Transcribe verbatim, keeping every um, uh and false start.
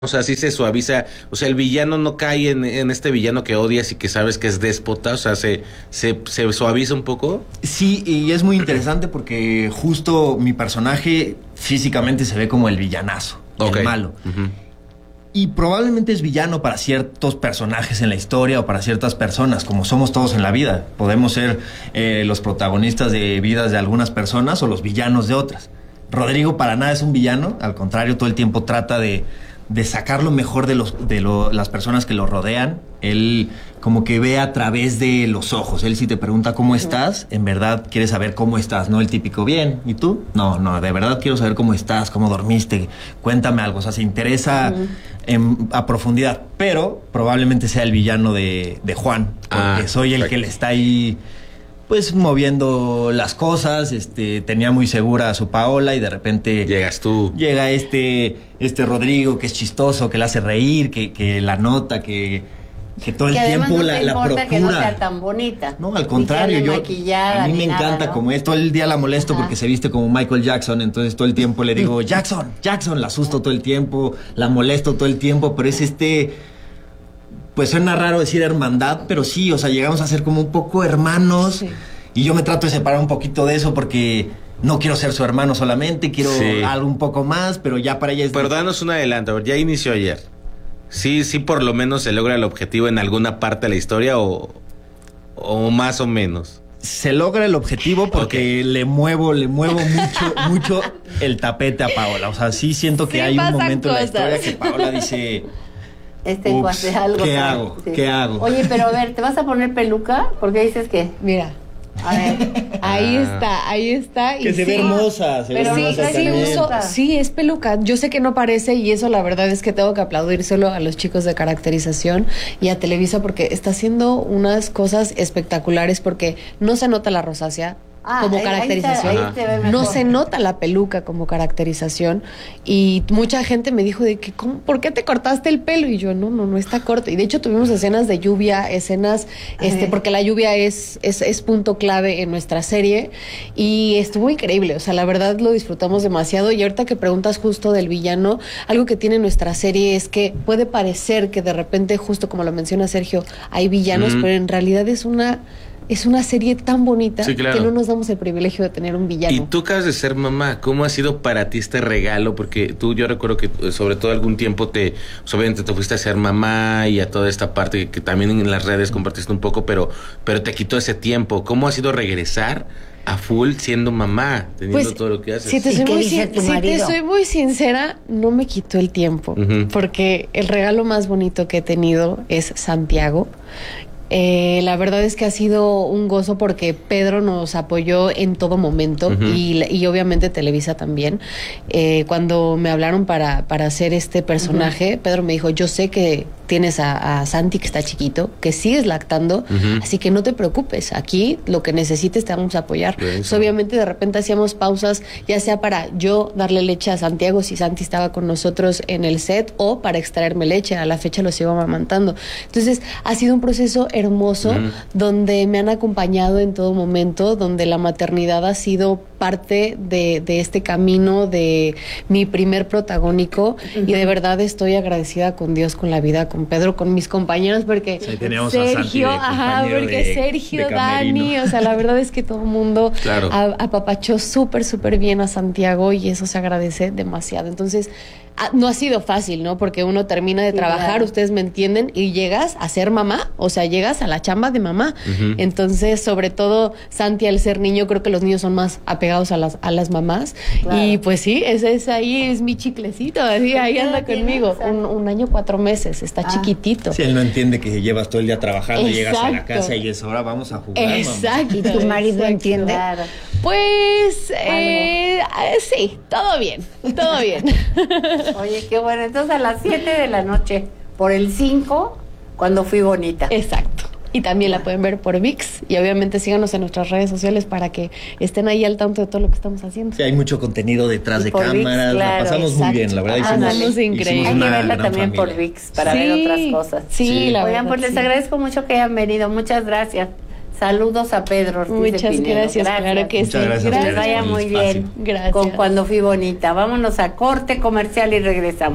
O sea, sí se suaviza, o sea, el villano no cae en, en este villano que odias y que sabes que es déspota, o sea, se, se, se suaviza un poco. Sí, y es muy interesante porque justo mi personaje físicamente se ve como el villanazo, Okay. el malo. Uh-huh. Y probablemente es villano para ciertos personajes en la historia o para ciertas personas, como somos todos en la vida. Podemos ser eh, los protagonistas de vidas de algunas personas o los villanos de otras. Rodrigo para nada es un villano, al contrario, todo el tiempo trata de... de sacar lo mejor de, los, de lo, las personas que lo rodean. Él como que ve a través de los ojos. Él si te pregunta cómo estás, en verdad quiere saber cómo estás, no el típico bien. ¿Y tú? No, no, de verdad quiero saber cómo estás, cómo dormiste, cuéntame algo. O sea, se interesa uh-huh. en, a profundidad. Pero probablemente sea el villano de, de Juan, porque ah, soy el perfecto. Que le está ahí... pues moviendo las cosas, este, tenía muy segura a su Paola y de repente... Llegas tú. Llega este, este Rodrigo que es chistoso, que la hace reír, que, que la nota, que, que todo el que tiempo no la, la procura. Que no sea tan bonita. No, al contrario, yo, a mí me encanta nada, ¿no? Como es, todo el día la molesto Ajá. porque se viste como Michael Jackson, entonces todo el tiempo le digo, Jackson, Jackson, la asusto todo el tiempo, la molesto todo el tiempo, pero es este... pues suena raro decir hermandad, pero sí, o sea, llegamos a ser como un poco hermanos. Sí. Y yo me trato de separar un poquito de eso porque no quiero ser su hermano solamente, quiero sí. algo un poco más, pero ya para ella es... Pero danos un adelanto, ya inició ayer. Sí, sí, por lo menos se logra el objetivo en alguna parte de la historia o, o más o menos. Se logra el objetivo porque okay. le muevo, le muevo mucho, mucho el tapete a Paola. O sea, sí siento que sí hay un momento cosas. En la historia que Paola dice... Este Ups, algo ¿Qué hago? Sí. ¿Qué hago? Oye, pero a ver, ¿te vas a poner peluca? Porque dices que... Mira, a ver, ahí ah. está, ahí está. Que y se sí, ve hermosa, se pero ve hermosa sí, sí, uso, sí, es peluca. Yo sé que no parece y eso la verdad es que tengo que aplaudir solo a los chicos de caracterización y a Televisa porque está haciendo unas cosas espectaculares porque no se nota la rosácea. Ah, como ahí, caracterización ahí te, ahí te no se nota la peluca como caracterización y mucha gente me dijo de que ¿cómo, ¿por qué te cortaste el pelo? Y yo no, no, no está corto y de hecho tuvimos escenas de lluvia, escenas este porque la lluvia es, es, es punto clave en nuestra serie y estuvo increíble, o sea la verdad lo disfrutamos demasiado y ahorita que preguntas justo del villano, algo que tiene nuestra serie es que puede parecer que de repente justo como lo menciona Sergio hay villanos, mm-hmm. pero en realidad es una Es una serie tan bonita sí, claro. que no nos damos el privilegio de tener un villano. Y tú acabas de ser mamá. ¿Cómo ha sido para ti este regalo? Porque tú, yo recuerdo que sobre todo algún tiempo te, pues, obviamente te fuiste a ser mamá y a toda esta parte que, que también en las redes compartiste un poco, pero, pero te quitó ese tiempo. ¿Cómo ha sido regresar a full siendo mamá, teniendo pues, todo lo que haces? Si te soy, muy, si te soy muy sincera, no me quitó el tiempo, uh-huh. porque el regalo más bonito que he tenido es Santiago. Eh, la verdad es que ha sido un gozo porque Pedro nos apoyó en todo momento uh-huh. y, y obviamente Televisa también. Eh, cuando me hablaron para, para hacer este personaje, uh-huh. Pedro me dijo, yo sé que tienes a, a Santi que está chiquito, que sigues lactando, uh-huh. así que no te preocupes, aquí lo que necesites te vamos a apoyar. Pues, obviamente de repente hacíamos pausas, ya sea para yo darle leche a Santiago si Santi estaba con nosotros en el set o para extraerme leche, a la fecha lo sigo amamantando. Entonces ha sido un proceso hermoso, uh-huh. donde me han acompañado en todo momento, donde la maternidad ha sido parte de, de este camino de mi primer protagónico uh-huh. y de verdad estoy agradecida con Dios, con la vida, con Pedro, con mis compañeros, porque sí, teníamos Sergio, a Santi de ajá, porque de, Sergio, de Dani, o sea, la verdad es que todo el mundo claro. apapachó súper, súper bien a Santiago y eso se agradece demasiado. Entonces, no ha sido fácil, ¿no? Porque uno termina de sí, trabajar, claro. ustedes me entienden, y llegas a ser mamá, o sea, llegas a la chamba de mamá. Uh-huh. Entonces, sobre todo, Santi, al ser niño, creo que los niños son más apegados a las, a las mamás. Claro. Y pues sí, ese es ahí, es mi chiclecito, así, ahí anda conmigo. Un, un año, cuatro meses, está ah. chiquitito. Sí, él no entiende que llevas todo el día trabajando, y llegas a la casa y es hora, vamos a jugar. Exacto. Mamá. ¿Y tu marido entiende? Claro. Pues, eh, sí, todo bien, todo bien. Oye, qué bueno. Entonces a las siete de la noche, por el cinco, cuando fui bonita. Exacto. Y también la pueden ver por ViX. Y obviamente síganos en nuestras redes sociales para que estén ahí al tanto de todo lo que estamos haciendo. Sí, hay mucho contenido detrás y de cámaras. ViX, claro, la pasamos exacto. muy bien, la verdad. Hicimos, hicimos increíble. Hay que verla también familia. Por ViX para sí, ver otras cosas. Sí, sí. La Oigan, pues sí. les agradezco mucho que hayan venido. Muchas gracias. Saludos a Pedro Ortiz Muchas de Pinedo. gracias, gracias, claro que Muchas sí. Gracias, que les vaya muy bien. Gracias. Con Cuando Fui Bonita. Vámonos a corte comercial y regresamos.